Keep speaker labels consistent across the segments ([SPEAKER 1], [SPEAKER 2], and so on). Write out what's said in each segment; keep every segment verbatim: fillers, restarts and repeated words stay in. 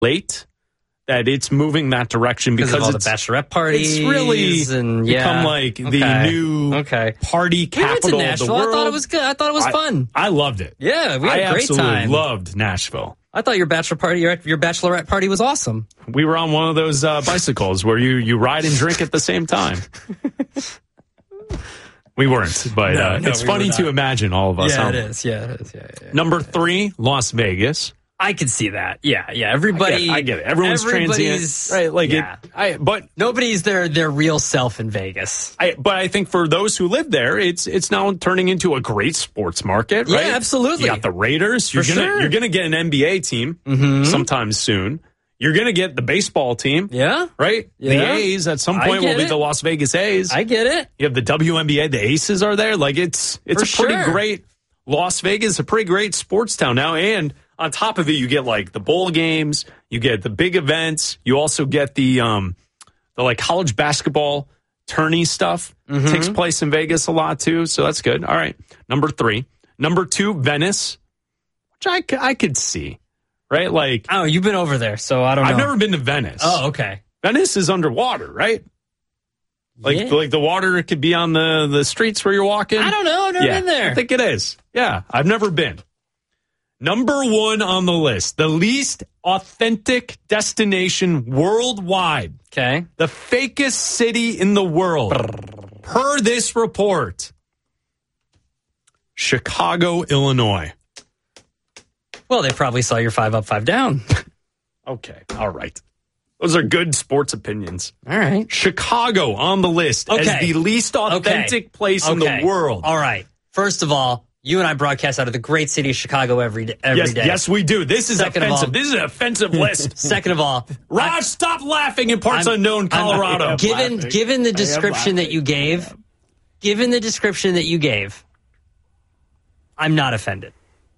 [SPEAKER 1] late that it's moving that direction because
[SPEAKER 2] of all
[SPEAKER 1] it's
[SPEAKER 2] the bachelorette parties.
[SPEAKER 1] It's really
[SPEAKER 2] and, yeah.
[SPEAKER 1] become like
[SPEAKER 2] okay.
[SPEAKER 1] the new
[SPEAKER 2] okay.
[SPEAKER 1] party capital
[SPEAKER 2] we went to
[SPEAKER 1] of the
[SPEAKER 2] Nashville.
[SPEAKER 1] world.
[SPEAKER 2] I thought it was good. I thought it was
[SPEAKER 1] I,
[SPEAKER 2] fun.
[SPEAKER 1] I loved it.
[SPEAKER 2] Yeah, we had
[SPEAKER 1] I
[SPEAKER 2] a great
[SPEAKER 1] absolutely
[SPEAKER 2] time.
[SPEAKER 1] loved Nashville.
[SPEAKER 2] I thought your bachelor party, your, your bachelorette party was awesome.
[SPEAKER 1] We were on one of those uh, bicycles where you, you ride and drink at the same time. We weren't, but
[SPEAKER 2] no,
[SPEAKER 1] uh,
[SPEAKER 2] no,
[SPEAKER 1] it's
[SPEAKER 2] we
[SPEAKER 1] funny to imagine all of us.
[SPEAKER 2] Yeah,
[SPEAKER 1] huh?
[SPEAKER 2] it is. Yeah, it is. Yeah, yeah, yeah.
[SPEAKER 1] Number three, Las Vegas.
[SPEAKER 2] I can see that. Yeah, yeah. Everybody,
[SPEAKER 1] I get it. I get it. Everyone's transient, right? Like
[SPEAKER 2] yeah.
[SPEAKER 1] it. I, but
[SPEAKER 2] nobody's their their real self in Vegas.
[SPEAKER 1] I, but I think for those who live there, it's it's now turning into a great sports market, right?
[SPEAKER 2] Yeah, absolutely.
[SPEAKER 1] You got the Raiders. You're
[SPEAKER 2] For
[SPEAKER 1] gonna
[SPEAKER 2] sure.
[SPEAKER 1] you're gonna get an N B A team
[SPEAKER 2] mm-hmm.
[SPEAKER 1] sometime soon. You're gonna get the baseball team,
[SPEAKER 2] yeah,
[SPEAKER 1] right?
[SPEAKER 2] Yeah.
[SPEAKER 1] The A's at some point will be
[SPEAKER 2] it.
[SPEAKER 1] the Las Vegas A's.
[SPEAKER 2] I get it.
[SPEAKER 1] You have the W N B A. The Aces are there. Like it's it's
[SPEAKER 2] For
[SPEAKER 1] a pretty
[SPEAKER 2] sure.
[SPEAKER 1] great Las Vegas, a pretty great sports town now, and on top of it, you get like the bowl games, you get the big events, you also get the um, the like college basketball tourney stuff
[SPEAKER 2] mm-hmm.
[SPEAKER 1] takes place in Vegas a lot too, so that's good. All right, number three, number two, Venice, which I c- I could see, right? Like,
[SPEAKER 2] oh, you've been over there, so I don't know.
[SPEAKER 1] I've never been to Venice.
[SPEAKER 2] Oh, okay.
[SPEAKER 1] Venice is underwater, right? Like,
[SPEAKER 2] yeah.
[SPEAKER 1] like the water could be on the the streets where you're walking.
[SPEAKER 2] I don't know. I've never
[SPEAKER 1] yeah,
[SPEAKER 2] been there.
[SPEAKER 1] I think it is. Yeah, I've never been. Number one on the list, the least authentic destination worldwide.
[SPEAKER 2] Okay.
[SPEAKER 1] The fakest city in the world. Per this report, Chicago, Illinois.
[SPEAKER 2] Well, they probably saw your five up, five down.
[SPEAKER 1] Okay. All right. Those are good sports opinions.
[SPEAKER 2] All right.
[SPEAKER 1] Chicago on the list
[SPEAKER 2] okay.
[SPEAKER 1] as the least authentic
[SPEAKER 2] okay.
[SPEAKER 1] place
[SPEAKER 2] okay.
[SPEAKER 1] in the world.
[SPEAKER 2] All right. First of all, you and I broadcast out of the great city of Chicago every day. Every
[SPEAKER 1] yes,
[SPEAKER 2] day.
[SPEAKER 1] yes, we do. This is
[SPEAKER 2] Second
[SPEAKER 1] offensive.
[SPEAKER 2] All,
[SPEAKER 1] this is an offensive list.
[SPEAKER 2] Second of all,
[SPEAKER 1] Raj,
[SPEAKER 2] I,
[SPEAKER 1] stop laughing in parts
[SPEAKER 2] I'm,
[SPEAKER 1] unknown Colorado.
[SPEAKER 2] I'm, given
[SPEAKER 3] laughing.
[SPEAKER 2] given the description that you gave, given the description that you gave, I'm not offended.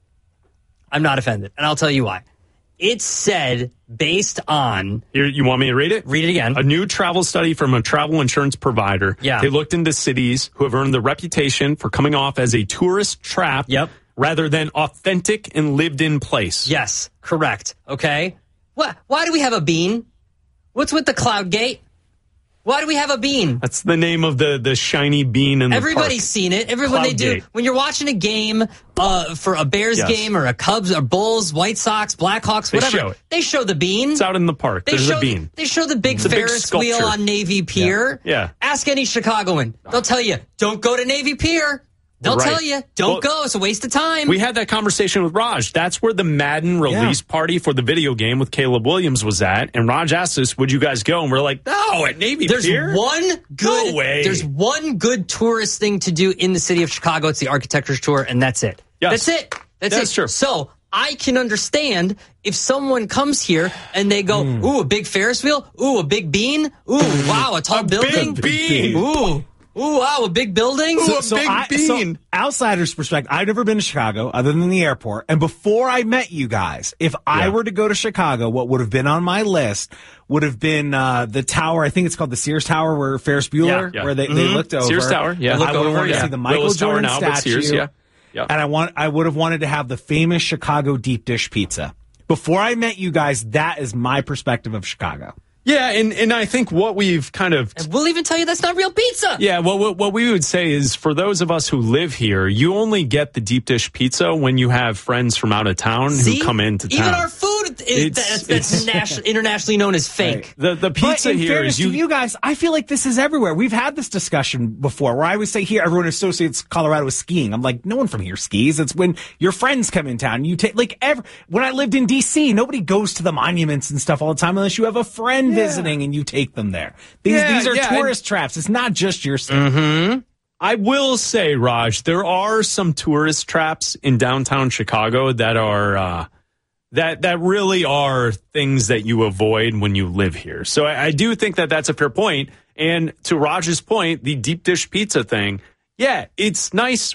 [SPEAKER 2] I'm not offended, and I'll tell you why. It said based on...
[SPEAKER 1] Here, you want me to read it?
[SPEAKER 2] Read it again.
[SPEAKER 1] A new travel study from a travel insurance provider.
[SPEAKER 2] Yeah.
[SPEAKER 1] They looked into cities who have earned the reputation for coming off as a tourist trap
[SPEAKER 2] Yep.
[SPEAKER 1] rather than authentic and lived-in place.
[SPEAKER 2] Yes, correct. Okay. What? Why do we have a bean? What's with the cloud gate? Why do we have a bean?
[SPEAKER 1] That's the name of the, the shiny bean in the
[SPEAKER 2] Everybody's
[SPEAKER 1] park.
[SPEAKER 2] seen it. Everyone
[SPEAKER 1] Cloud
[SPEAKER 2] they do
[SPEAKER 1] gate.
[SPEAKER 2] when you're watching a game uh, for a Bears
[SPEAKER 1] Yes.
[SPEAKER 2] game or a Cubs or Bulls, White Sox, Blackhawks,
[SPEAKER 1] They
[SPEAKER 2] whatever.
[SPEAKER 1] show it.
[SPEAKER 2] They show the bean.
[SPEAKER 1] It's out in the park.
[SPEAKER 2] They
[SPEAKER 1] There's
[SPEAKER 2] show
[SPEAKER 1] a bean.
[SPEAKER 2] They show the big
[SPEAKER 1] It's a big
[SPEAKER 2] Ferris wheel
[SPEAKER 1] sculpture.
[SPEAKER 2] on Navy Pier.
[SPEAKER 1] Yeah. Yeah.
[SPEAKER 2] Ask any Chicagoan. They'll tell you, don't go to Navy Pier. They'll
[SPEAKER 1] Right.
[SPEAKER 2] tell you, don't
[SPEAKER 1] Well,
[SPEAKER 2] go. It's a waste of time.
[SPEAKER 1] We had that conversation with Raj. That's where the Madden release
[SPEAKER 3] Yeah.
[SPEAKER 1] party for the video game with Caleb Williams was at. And Raj asked us, would you guys go? And we're like, no, at Navy
[SPEAKER 2] There's
[SPEAKER 1] Pier?
[SPEAKER 2] one good
[SPEAKER 1] No way.
[SPEAKER 2] There's one good tourist thing to do in the city of Chicago. It's the architecture tour, and that's it.
[SPEAKER 1] Yes.
[SPEAKER 2] That's it. That's,
[SPEAKER 1] That's
[SPEAKER 2] it.
[SPEAKER 1] true.
[SPEAKER 2] So I can understand if someone comes here and they go,
[SPEAKER 1] Hmm.
[SPEAKER 2] ooh, a big Ferris wheel, ooh, a big bean, ooh, wow, a tall
[SPEAKER 1] A
[SPEAKER 2] building,
[SPEAKER 1] big bean.
[SPEAKER 2] ooh, ooh, wow, a big building.
[SPEAKER 1] Ooh, a big
[SPEAKER 3] I,
[SPEAKER 1] bean.
[SPEAKER 3] So outsider's perspective, I've never been to Chicago other than the airport. And before I met you guys, if I
[SPEAKER 1] Yeah.
[SPEAKER 3] were to go to Chicago, what would have been on my list would have been uh, the tower. I think it's called the Sears Tower, where Ferris Bueller,
[SPEAKER 1] Yeah, yeah.
[SPEAKER 3] where they, they
[SPEAKER 2] Mm-hmm.
[SPEAKER 3] looked over.
[SPEAKER 1] Sears Tower, yeah.
[SPEAKER 3] I
[SPEAKER 1] Look
[SPEAKER 3] would have
[SPEAKER 1] over,
[SPEAKER 3] wanted
[SPEAKER 1] yeah.
[SPEAKER 3] to see the Michael
[SPEAKER 1] Willis Tower
[SPEAKER 3] Jordan
[SPEAKER 1] now, but
[SPEAKER 3] statue.
[SPEAKER 1] Sears, yeah. Yeah.
[SPEAKER 3] And I want, I would have wanted to have the famous Chicago deep dish pizza. Before I met you guys, that is my perspective of Chicago.
[SPEAKER 1] Yeah, and, and I think what we've kind of...
[SPEAKER 2] And we'll even tell you that's not real pizza.
[SPEAKER 1] Yeah, well, what, what we would say is for those of us who live here, you only get the deep dish pizza when you have friends from out of town
[SPEAKER 2] See?
[SPEAKER 1] who come into town.
[SPEAKER 2] Even our food is
[SPEAKER 1] It's-
[SPEAKER 2] that's, that's
[SPEAKER 1] it's-
[SPEAKER 2] nation- internationally known as fake.
[SPEAKER 1] The, the pizza
[SPEAKER 3] but in
[SPEAKER 1] here
[SPEAKER 3] fairness
[SPEAKER 1] is you...
[SPEAKER 3] to you guys, I feel like this is everywhere. We've had this discussion before where I would say here, everyone associates Colorado with skiing. I'm like, no one from here skis. It's when your friends come in town. You take, like, every, when I lived in D C, nobody goes to the monuments and stuff all the time unless you have a friend
[SPEAKER 1] Yeah.
[SPEAKER 3] visiting and you take them there. These,
[SPEAKER 1] Yeah,
[SPEAKER 3] these are
[SPEAKER 1] yeah,
[SPEAKER 3] tourist traps. It's not just your city.
[SPEAKER 1] Mm-hmm. I will say, Raj, there are some tourist traps in downtown Chicago that are uh, that that really are things that you avoid when you live here. So I, I do think that that's a fair point. And to Raj's point, the deep dish pizza thing, yeah, it's nice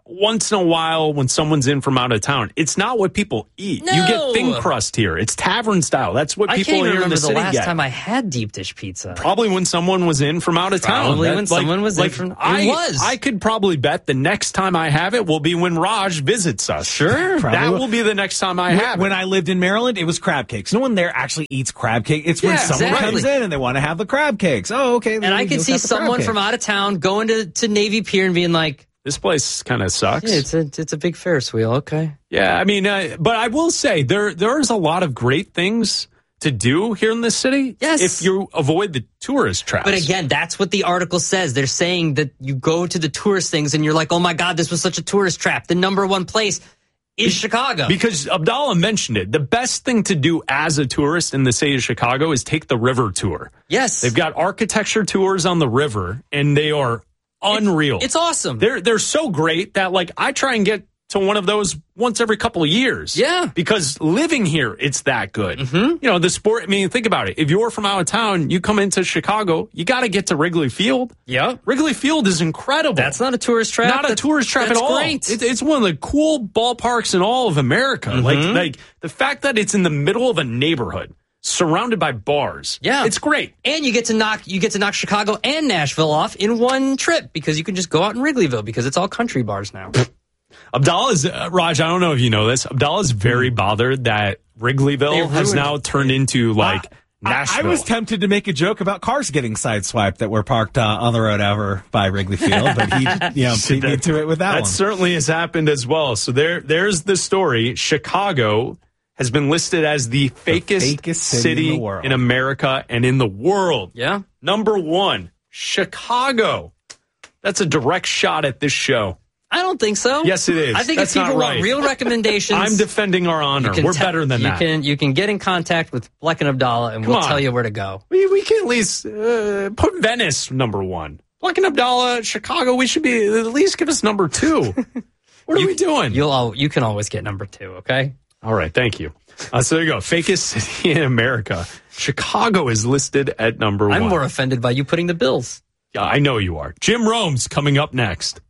[SPEAKER 1] once in a while when someone's in from out of town. It's not what people eat.
[SPEAKER 2] No.
[SPEAKER 1] You get thin crust here. It's tavern style. That's what
[SPEAKER 2] I
[SPEAKER 1] people
[SPEAKER 2] can't
[SPEAKER 1] here in
[SPEAKER 2] remember
[SPEAKER 1] the
[SPEAKER 2] the
[SPEAKER 1] city
[SPEAKER 2] last
[SPEAKER 1] get.
[SPEAKER 2] time I had deep dish pizza.
[SPEAKER 1] Probably when someone was in from out of town.
[SPEAKER 2] Probably
[SPEAKER 1] That-
[SPEAKER 2] when someone was in from- it
[SPEAKER 1] I,
[SPEAKER 2] was.
[SPEAKER 1] I could probably bet the next time I have it will be when Raj visits us.
[SPEAKER 2] Sure.
[SPEAKER 3] Probably
[SPEAKER 1] That
[SPEAKER 3] will.
[SPEAKER 1] will be the next time I
[SPEAKER 3] When,
[SPEAKER 1] have
[SPEAKER 3] when
[SPEAKER 1] it.
[SPEAKER 3] I lived in Maryland, it was crab cakes. No one there actually eats crab cake. It's when
[SPEAKER 1] Yeah,
[SPEAKER 3] someone
[SPEAKER 2] exactly.
[SPEAKER 3] comes in and they want to have the crab cakes. Oh, okay.
[SPEAKER 2] And I could see someone from out of town going to, to Navy Pier and being like,
[SPEAKER 1] This place kind of sucks.
[SPEAKER 2] yeah, it's a it's a big Ferris wheel. Okay.
[SPEAKER 1] Yeah, I mean, uh, but I will say there there's a lot of great things to do here in this city.
[SPEAKER 2] Yes.
[SPEAKER 1] If you avoid the tourist traps.
[SPEAKER 2] But again, that's what the article says. They're saying that you go to the tourist things and you're like, oh my God, this was such a tourist trap. The number one place is Chicago.
[SPEAKER 1] Because Abdallah mentioned it, the best thing to do as a tourist in the city of Chicago is take the river tour.
[SPEAKER 2] Yes.
[SPEAKER 1] They've got architecture tours on the river, and they are unreal.
[SPEAKER 2] It's awesome.
[SPEAKER 1] They're they're so great that like I try and get to one of those once every couple of years.
[SPEAKER 2] Yeah.
[SPEAKER 1] Because living here, it's that good. Mm-hmm. You know, the sport, I mean, think about it. If you're from out of town, you come into Chicago, you got to get to Wrigley Field.
[SPEAKER 2] Yep.
[SPEAKER 1] Wrigley Field is incredible.
[SPEAKER 2] That's not a tourist trap.
[SPEAKER 1] Not a
[SPEAKER 2] That's-
[SPEAKER 1] tourist trap at
[SPEAKER 2] that's
[SPEAKER 1] all.
[SPEAKER 2] Great.
[SPEAKER 1] It, it's one of the cool ballparks in all of America.
[SPEAKER 2] Mm-hmm.
[SPEAKER 1] Like, like the fact that it's in the middle of a neighborhood surrounded by bars.
[SPEAKER 2] Yeah.
[SPEAKER 1] It's great.
[SPEAKER 2] And you get to knock you get to knock Chicago and Nashville off in one trip because you can just go out in Wrigleyville because it's all country bars now.
[SPEAKER 1] Abdallah is, uh, Raj, I don't know if you know this. Abdallah is very bothered that
[SPEAKER 2] They
[SPEAKER 1] Wrigleyville has
[SPEAKER 2] ruined
[SPEAKER 1] now turned into like
[SPEAKER 3] Uh, I,
[SPEAKER 1] Nashville.
[SPEAKER 3] I was tempted to make a joke about cars getting sideswiped that were parked uh, on the road over by Wrigley Field, but he, you know, beat me to it with that,
[SPEAKER 1] That
[SPEAKER 3] one.
[SPEAKER 1] certainly has happened as well. So there, there's the story. Chicago has been listed as the fakest,
[SPEAKER 3] fakest city
[SPEAKER 1] city
[SPEAKER 3] in the world.
[SPEAKER 1] in America and in the world.
[SPEAKER 2] Yeah.
[SPEAKER 1] Number one, Chicago. That's a direct shot at this show.
[SPEAKER 2] I don't think so.
[SPEAKER 1] Yes, it is.
[SPEAKER 2] I think
[SPEAKER 1] That's
[SPEAKER 2] if people
[SPEAKER 1] not right.
[SPEAKER 2] want real recommendations,
[SPEAKER 1] I'm defending our honor.
[SPEAKER 2] you can
[SPEAKER 1] We're
[SPEAKER 2] te-
[SPEAKER 1] better than
[SPEAKER 2] you
[SPEAKER 1] that.
[SPEAKER 2] Can, you can get in contact with Bleck and Abdallah, and
[SPEAKER 1] Come
[SPEAKER 2] we'll
[SPEAKER 1] on.
[SPEAKER 2] tell you where to go.
[SPEAKER 1] We, we can at least uh, put Venice number one. Bleck and Abdallah, Chicago, we should be at least give us number two. What are we doing?
[SPEAKER 2] You'll al- you can always get number two. Okay.
[SPEAKER 1] All right, thank you. Uh, so there you go. Fakest city in America. Chicago is listed at number
[SPEAKER 2] I'm
[SPEAKER 1] one.
[SPEAKER 2] more offended by you putting the Bills.
[SPEAKER 1] Yeah, I know you are. Jim Rome's coming up next.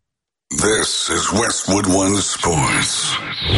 [SPEAKER 4] This is Westwood One Sports.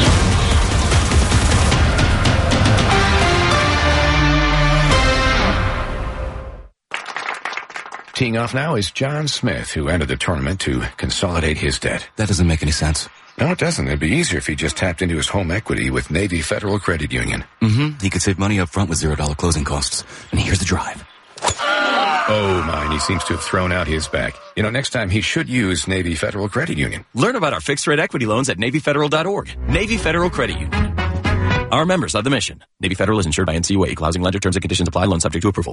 [SPEAKER 5] Teeing off now is John Smith, who entered the tournament to consolidate his debt.
[SPEAKER 6] That doesn't make any sense.
[SPEAKER 5] No, it doesn't. It'd be easier if he just tapped into his home equity with Navy Federal Credit Union.
[SPEAKER 6] Mm-hmm. He could save money up front with zero dollar closing costs. And here's the drive.
[SPEAKER 5] Oh, my, he seems to have thrown out his back. You know, next time he should use Navy Federal Credit Union.
[SPEAKER 7] Learn about our fixed rate equity loans at Navy Federal dot org. Navy Federal Credit Union. Our members of the mission. Navy Federal is insured by N C U A. Equal housing lender. Terms and conditions apply. Loan subject to approval.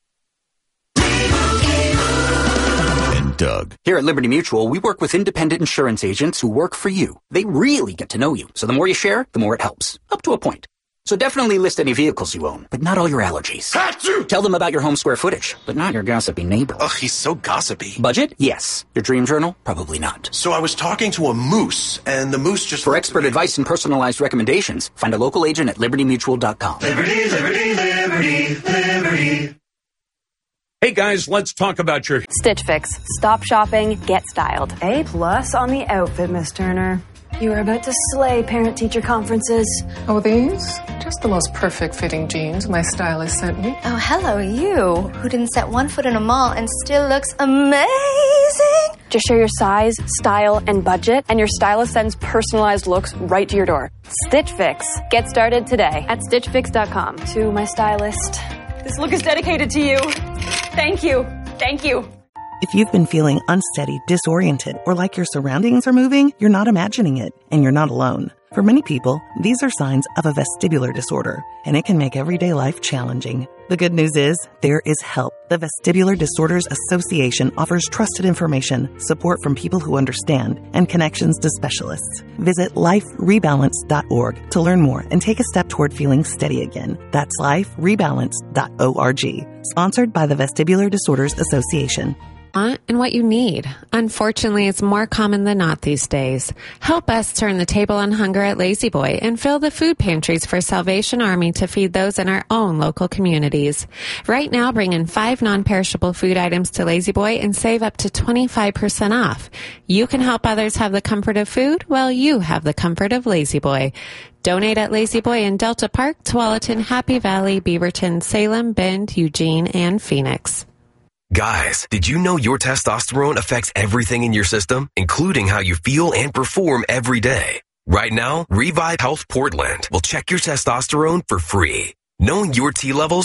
[SPEAKER 7] And Doug.
[SPEAKER 8] Here at Liberty Mutual, we work with independent insurance agents who work for you. They really get to know you. So the more you share, the more it helps. Up to a point. So definitely list any vehicles you own, but not all your allergies.
[SPEAKER 4] Achoo!
[SPEAKER 8] Tell them about your home square footage, but not your gossipy neighbor.
[SPEAKER 9] Ugh, he's so gossipy.
[SPEAKER 8] Budget? Yes. Your dream journal? Probably not.
[SPEAKER 9] So I was talking to a moose, and the moose just...
[SPEAKER 8] For expert advice and personalized recommendations, find a local agent at liberty mutual dot com.
[SPEAKER 9] Liberty, liberty, liberty, liberty.
[SPEAKER 1] Hey guys, let's talk about your
[SPEAKER 10] Stitch Fix. Stop shopping, get styled.
[SPEAKER 11] A plus on the outfit, Miss Turner. You are about to slay parent-teacher conferences.
[SPEAKER 12] Oh, these? Just the most perfect fitting jeans my stylist sent me.
[SPEAKER 13] Oh, hello, you, who didn't set one foot in a mall and still looks amazing.
[SPEAKER 10] Just share your size, style, and budget, and your stylist sends personalized looks right to your door. Stitch Fix. Get started today at stitch fix dot com.
[SPEAKER 11] To my stylist, this look is dedicated to you. Thank you. Thank you.
[SPEAKER 14] If you've been feeling unsteady, disoriented, or like your surroundings are moving, you're not imagining it, and you're not alone. For many people, these are signs of a vestibular disorder, and it can make everyday life challenging. The good news is, there is help. The Vestibular Disorders Association offers trusted information, support from people who understand, and connections to specialists. Visit life rebalance dot org to learn more and take a step toward feeling steady again. That's life rebalance dot org. Sponsored by the Vestibular Disorders Association.
[SPEAKER 15] want and what you need. Unfortunately, it's more common than not these days. Help us turn the table on hunger at Lazy Boy and fill the food pantries for Salvation Army to feed those in our own local communities. Right now, bring in five non-perishable food items to Lazy Boy and save up to twenty-five percent off. You can help others have the comfort of food while you have the comfort of Lazy Boy. Donate at Lazy Boy in Delta Park, Tualatin, Happy Valley, Beaverton, Salem, Bend, Eugene, and Phoenix.
[SPEAKER 16] Guys, did you know your testosterone affects everything in your system, including how you feel and perform every day? Right now, Revive Health Portland will check your testosterone for free. Knowing your T levels